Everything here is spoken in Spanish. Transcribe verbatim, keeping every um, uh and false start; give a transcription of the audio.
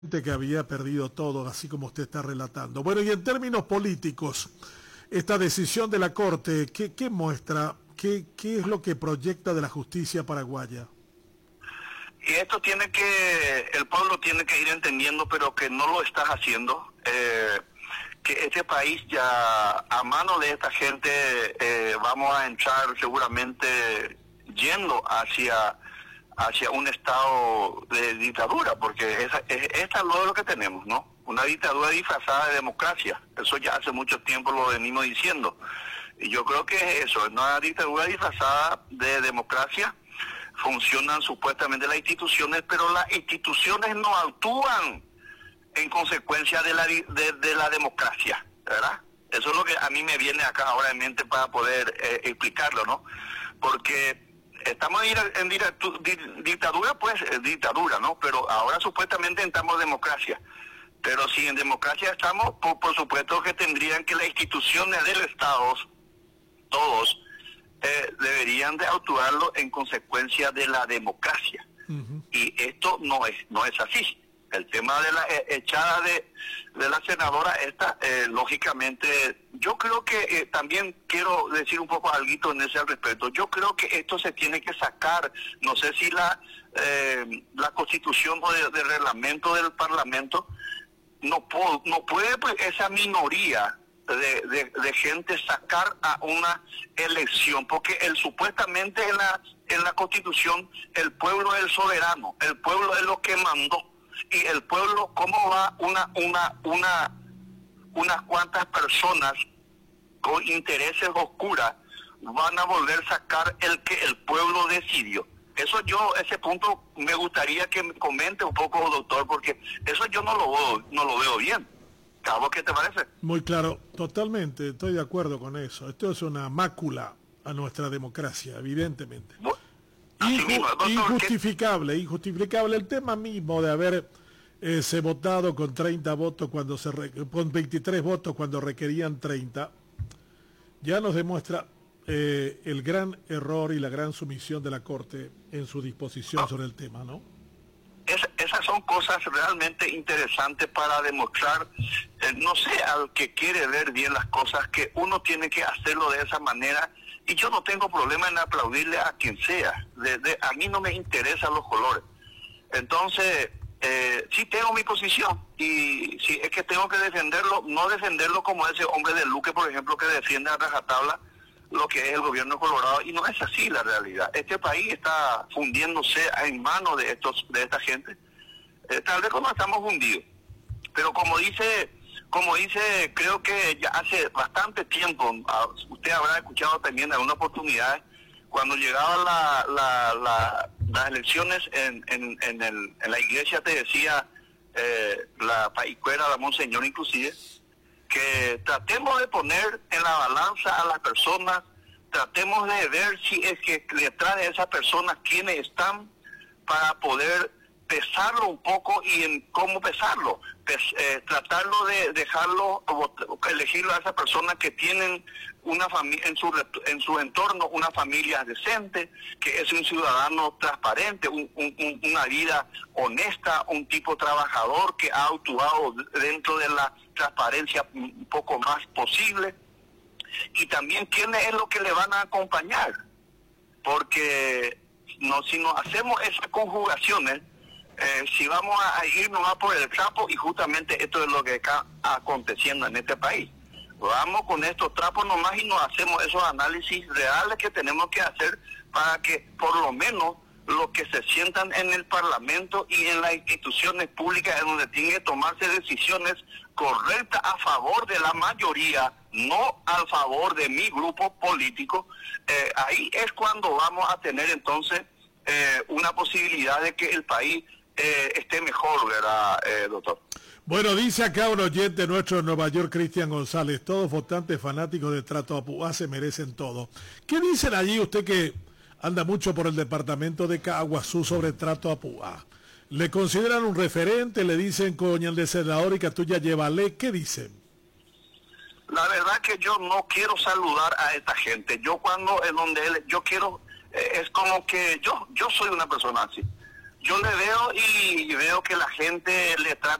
que había perdido todo, así como usted está relatando. Bueno, y en términos políticos, esta decisión de la Corte, ¿qué, qué muestra? ¿Qué, ¿Qué es lo que proyecta de la justicia paraguaya? Y esto tiene que, el pueblo tiene que ir entendiendo, pero que no lo estás haciendo, eh, que este país ya, a mano de esta gente, eh, vamos a entrar seguramente yendo hacia hacia un estado de dictadura, porque esa, es, esta es lo que tenemos, ¿no? Una dictadura disfrazada de democracia. Eso ya hace mucho tiempo lo venimos diciendo. Y yo creo que es eso, es una dictadura disfrazada de democracia. Funcionan supuestamente las instituciones, pero las instituciones no actúan en consecuencia de la, de, de la democracia, ¿verdad? Eso es lo que a mí me viene acá ahora en mente para poder eh, explicarlo, ¿no? Porque estamos en dictadura, pues dictadura, ¿no? Pero ahora supuestamente estamos en democracia. Pero si en democracia estamos, por, por supuesto que tendrían que las instituciones del Estado, todos, eh, deberían de actuarlo en consecuencia de la democracia. Uh-huh. Y esto no es no es así. El tema de la eh, echada de, de la senadora esta, eh, lógicamente, yo creo que eh, también quiero decir un poco algo en ese al respecto. Yo creo que esto se tiene que sacar, no sé si la eh, la constitución o el reglamento del Parlamento no, po, no puede pues, esa minoría de, de, de gente sacar a una elección, porque el supuestamente en la, en la constitución el pueblo es el soberano, el pueblo es lo que mandó. Y el pueblo, ¿cómo va una una una unas cuantas personas con intereses oscuras van a volver a sacar el que el pueblo decidió? Eso yo, ese punto me gustaría que me comente un poco, doctor, porque eso yo no lo veo, no lo veo bien. ¿A qué te parece? Muy claro, totalmente, estoy de acuerdo con eso. Esto es una mácula a nuestra democracia, evidentemente. Bueno, Inju mismo, doctor, injustificable, ¿qué? injustificable el tema mismo de haber eh, se votado con treinta votos cuando se re, con veintitrés votos cuando requerían treinta, ya nos demuestra eh, el gran error y la gran sumisión de la Corte en su disposición oh. sobre el tema, ¿no? Es, esas son cosas realmente interesantes para demostrar, eh, no sé, al que quiere ver bien las cosas, que uno tiene que hacerlo de esa manera. Y yo no tengo problema en aplaudirle a quien sea. De, de, a mí no me interesan los colores. Entonces, eh, sí tengo mi posición. Y si es que tengo que defenderlo, no defenderlo como ese hombre de Luque, por ejemplo, que defiende a rajatabla lo que es el gobierno colorado. Y no es así la realidad. Este país está fundiéndose en manos de estos de esta gente. Eh, tal vez como estamos hundidos. Pero como dice... Como dice, creo que ya hace bastante tiempo, usted habrá escuchado también en alguna oportunidad, cuando llegaban la, la, la, las elecciones en, en, en, el, en la iglesia, te decía eh, la paicuera, la monseñor inclusive, que tratemos de poner en la balanza a las personas, tratemos de ver si es que detrás de esas personas quiénes están para poder pesarlo un poco y en cómo pesarlo, Pes, eh, tratarlo de dejarlo, elegirlo a esas personas que tienen una familia en su en su entorno, una familia decente, que es un ciudadano transparente, un, un, una vida honesta, un tipo trabajador que ha actuado dentro de la transparencia un poco más posible, y también quiénes es lo que le van a acompañar, porque no, si nos hacemos esas conjugaciones, Eh, si vamos a irnos a por el trapo, y justamente esto es lo que está aconteciendo en este país. Vamos con estos trapos nomás y nos hacemos esos análisis reales que tenemos que hacer para que por lo menos los que se sientan en el Parlamento y en las instituciones públicas en donde tienen que tomarse decisiones correctas a favor de la mayoría, no a favor de mi grupo político, eh, ahí es cuando vamos a tener entonces eh, una posibilidad de que el país Eh, esté mejor, ¿verdad, eh, doctor? Bueno, dice acá un oyente nuestro de Nueva York, Cristian González, todos votantes fanáticos de Trato Apuá se merecen todo. ¿Qué dicen allí usted que anda mucho por el departamento de Caguazú sobre Trato Apuá? ¿Le consideran un referente? ¿Le dicen coñal de senador y que tú ya llévale? ¿Qué dicen? La verdad que yo no quiero saludar a esta gente. Yo cuando en donde él, yo quiero, eh, es como que yo, yo soy una persona así. yo le veo y veo que la gente le trata